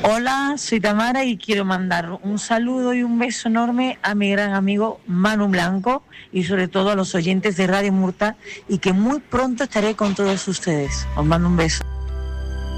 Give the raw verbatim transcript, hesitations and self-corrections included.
Hola, soy Tamara y quiero mandar un saludo y un beso enorme a mi gran amigo Manu Blanco y sobre todo a los oyentes de Radio Murta, y que muy pronto estaré con todos ustedes. Os mando un beso.